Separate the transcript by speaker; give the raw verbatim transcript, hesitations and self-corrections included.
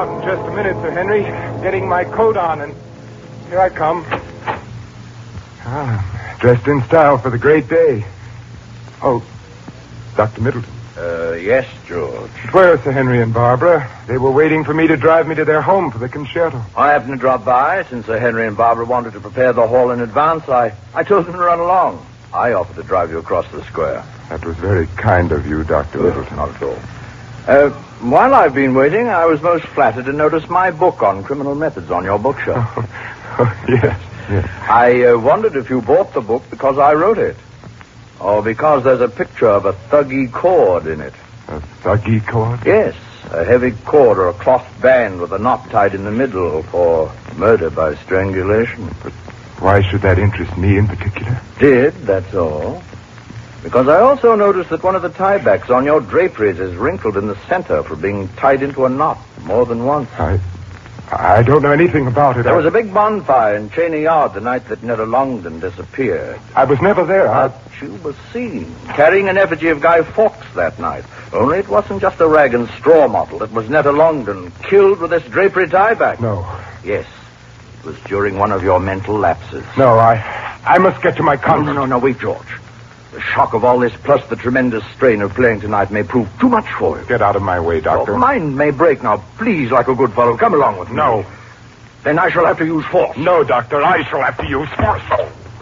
Speaker 1: out in just a minute, Sir Henry. Getting my coat on, and here I come. Ah, dressed in style for the great day. Oh, Doctor Middleton.
Speaker 2: Uh, yes, George.
Speaker 1: Where are Sir Henry and Barbara? They were waiting for me to drive me to their home for the concerto.
Speaker 2: I happened to drop by. Since Sir Henry and Barbara wanted to prepare the hall in advance, I, I told them to run along. I offered to drive you across the square.
Speaker 1: That was very kind of you, Doctor
Speaker 2: Oh,
Speaker 1: Middleton.
Speaker 2: not at all. Uh, while I've been waiting, I was most flattered to notice my book on criminal methods on your bookshelf.
Speaker 1: Oh, yes, yes.
Speaker 2: I uh, wondered if you bought the book because I wrote it. Or because there's a picture of a thuggy cord in it.
Speaker 1: A thuggy cord?
Speaker 2: Yes, a heavy cord or a cloth band with a knot tied in the middle for murder by strangulation.
Speaker 1: But why should that interest me in particular?
Speaker 2: Did, that's all. Because I also noticed that one of the tiebacks on your draperies is wrinkled in the center for being tied into a knot more than once.
Speaker 1: I... I don't know anything about it.
Speaker 2: There
Speaker 1: I...
Speaker 2: was a big bonfire in Cheney Yard the night that Netta Longden disappeared.
Speaker 1: I was never there. I...
Speaker 2: But you were seen carrying an effigy of Guy Fawkes that night. Only it wasn't just a rag and straw model. It was Netta Longden, killed with this drapery tieback.
Speaker 1: No.
Speaker 2: Yes. It was during one of your mental lapses.
Speaker 1: No, I... I must get to my
Speaker 2: No,
Speaker 1: con...
Speaker 2: no, no, no, wait, George. The shock of all this, plus the tremendous strain of playing tonight, may prove too much for you.
Speaker 1: Get out of my way, Doctor.
Speaker 2: Your mind may break now. Please, like a good fellow, come along with me.
Speaker 1: No.
Speaker 2: Then I shall have to use force.
Speaker 1: No, Doctor, I shall have to use force.